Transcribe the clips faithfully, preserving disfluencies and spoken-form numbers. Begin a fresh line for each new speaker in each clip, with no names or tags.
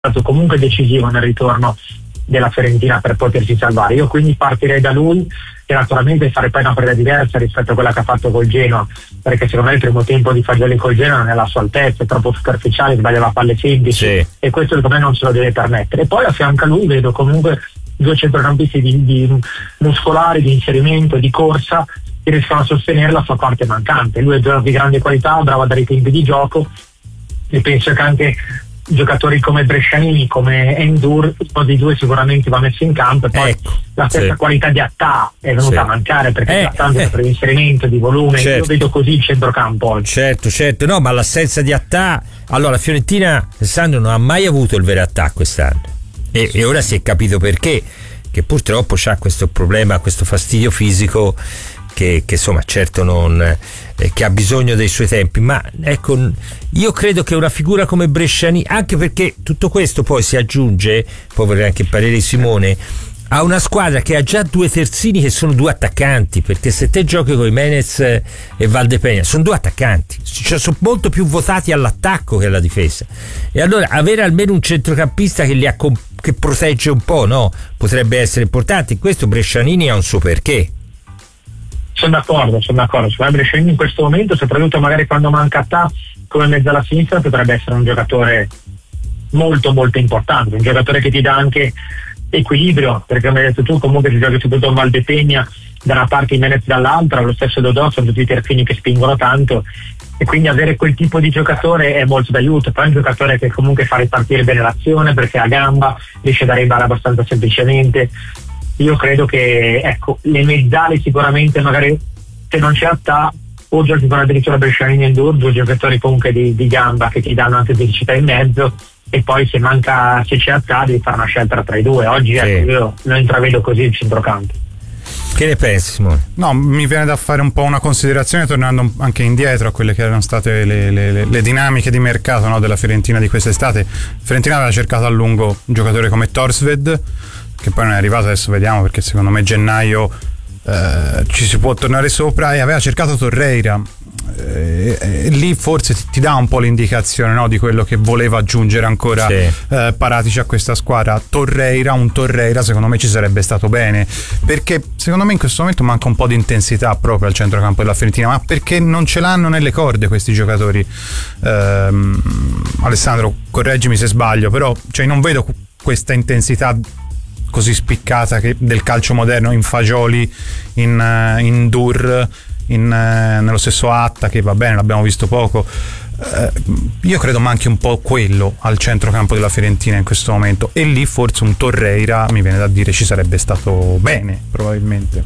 stato comunque decisivo nel ritorno della Fiorentina per potersi salvare. Io quindi partirei da lui e naturalmente fare poi una partita diversa rispetto a quella che ha fatto col Genoa, perché secondo me il primo tempo di Fagioli col Genoa non è alla sua altezza, è troppo superficiale, sbagliava palle semplici, sì. E questo secondo me non se lo deve permettere. E poi a fianco a lui vedo comunque due centrocampisti di, di muscolari, di inserimento, di corsa, che riescono a sostenere la sua parte mancante. Lui è già di grande qualità, bravo a dare i tempi di gioco, e penso che anche giocatori come Brescianini, come Endur, uno dei due sicuramente va messo in campo, e poi ecco, la stessa sì. qualità di Attà è venuta sì. a mancare, perché eh, tanto eh. per l'inserimento di volume, certo. Io vedo così il centrocampo oggi.
Certo, certo, no, ma l'assenza di Attà, allora la Fiorentina, Alessandro, non ha mai avuto il vero Attà quest'anno, e, e ora si è capito perché, che purtroppo c'ha questo problema, questo fastidio fisico che, che insomma certo non eh, che ha bisogno dei suoi tempi, ma ecco, io credo che una figura come Bresciani, anche perché tutto questo poi si aggiunge, poi vorrei anche il parere di Simone, a una squadra che ha già due terzini che sono due attaccanti, perché se te giochi con Jimenez e Valdepeña sono due attaccanti, cioè sono molto più votati all'attacco che alla difesa, e allora avere almeno un centrocampista che li accom- che protegge un po', no? Potrebbe essere importante. In questo Brescianini ha un suo perché.
Sono d'accordo, sono d'accordo. Secondo me Brescianini in questo momento, soprattutto magari quando manca Attà come mezzo alla sinistra, potrebbe essere un giocatore molto molto importante, un giocatore che ti dà anche equilibrio, perché come hai detto tu comunque ti giochi soprattutto un Valdepeña da una parte e Jimenez dall'altra, lo stesso Dodò, sono tutti i terzini che spingono tanto, e quindi avere quel tipo di giocatore è molto d'aiuto. Poi è un giocatore che comunque fa ripartire bene l'azione, perché ha gamba, riesce a dare in bara abbastanza semplicemente. Io credo che ecco, le mezzali sicuramente, magari se non c'è Attà, o giochi con addirittura Brescianini e Endur, due giocatori comunque di, di gamba che ti danno anche velocità in mezzo, e poi se manca, se c'è Attà, devi fare una scelta tra i due. Oggi sì. ecco, io lo intravedo così il centrocampo.
Che ne pensi, Simone?
No, mi viene da fare un po' una considerazione, tornando anche indietro a quelle che erano state le, le, le dinamiche di mercato, no, della Fiorentina di quest'estate. Fiorentina aveva cercato a lungo un giocatore come Torsved, che poi non è arrivato, adesso vediamo, perché secondo me gennaio eh, ci si può tornare sopra, e aveva cercato Torreira, eh, e lì forse ti, ti dà un po' l'indicazione, no, di quello che voleva aggiungere ancora sì. eh, Paratici a questa squadra. Torreira, un Torreira secondo me ci sarebbe stato bene, perché secondo me in questo momento manca un po' di intensità proprio al centrocampo della Fiorentina, ma perché non ce l'hanno nelle corde questi giocatori. ehm, Alessandro, correggimi se sbaglio, però cioè, non vedo questa intensità così spiccata che del calcio moderno in Fagioli, in, uh, in Dur, in, uh, nello stesso Atta, che va bene, l'abbiamo visto poco. Uh, io credo manchi un po' quello al centrocampo della Fiorentina in questo momento, e lì forse un Torreira, mi viene da dire, ci sarebbe stato bene probabilmente.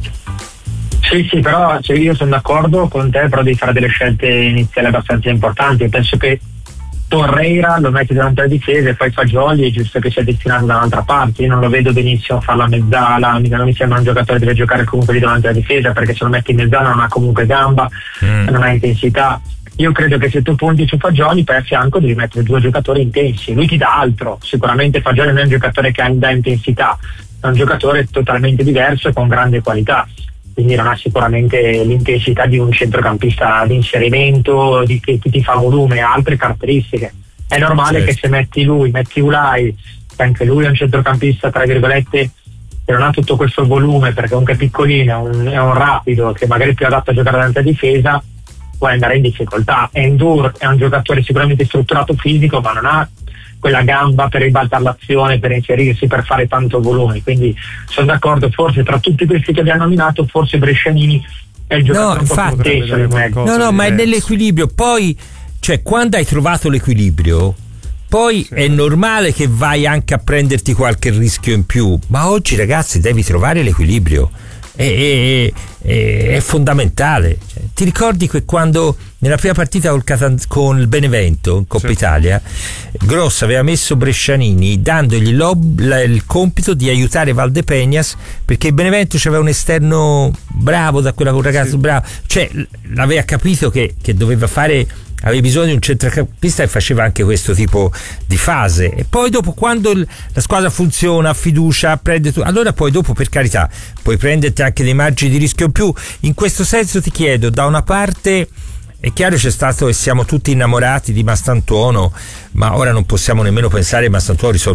Sì, sì, però cioè, io sono d'accordo con te, però devi fare delle scelte iniziali abbastanza importanti. Io penso che Torreira lo metti davanti alla difesa, e poi Fagioli è giusto che sia destinato da un'altra parte. Io non lo vedo benissimo fare la mezzala, non mi sembra un giocatore che deve giocare comunque lì davanti alla difesa, perché se lo metti in mezzala non ha comunque gamba, mm. non ha intensità. Io credo che se tu punti su Fagioli, poi a fianco devi mettere due giocatori intensi. Lui ti dà altro, sicuramente Fagioli non è un giocatore che dà intensità, è un giocatore totalmente diverso e con grande qualità, quindi non ha sicuramente l'intensità di un centrocampista di inserimento, di, che, che ti fa volume, ha altre caratteristiche. È normale certo. che se metti lui, metti Ulai, che anche lui è un centrocampista tra virgolette che non ha tutto questo volume, perché comunque è piccolino, è un, è un rapido, che magari è più adatto a giocare davanti alla difesa, può andare in difficoltà. Endur è un giocatore sicuramente strutturato fisico, ma non ha quella gamba per ribaltare l'azione, per inserirsi, per fare tanto volume. Quindi sono d'accordo, forse tra tutti questi che abbiamo nominato, forse Brescianini è il giocatore
no,
un po'
infatti,
più teso del mezzo.
No, no, ma è nell'equilibrio. Poi, cioè, quando hai trovato l'equilibrio, poi sì. è normale che vai anche a prenderti qualche rischio in più. Ma oggi, ragazzi, devi trovare l'equilibrio. È, è, è, è fondamentale. Cioè, ti ricordi che quando nella prima partita col Catan- con il Benevento in Coppa sì. Italia, Gross aveva messo Brescianini dandogli l'ob- la, il compito di aiutare Valdepeñas, perché il Benevento c'aveva un esterno bravo, da quella con un ragazzo sì. bravo, cioè l'aveva capito che, che doveva fare, aveva bisogno di un centrocampista e faceva anche questo tipo di fase. E poi dopo, quando il, la squadra funziona, ha fiducia, prende tu, allora poi dopo, per carità, puoi prenderti anche dei margini di rischio in più. In questo senso ti chiedo, da una parte È chiaro, c'è stato e siamo tutti innamorati di Mastantuono, ma ora non possiamo nemmeno pensare che Mastantuono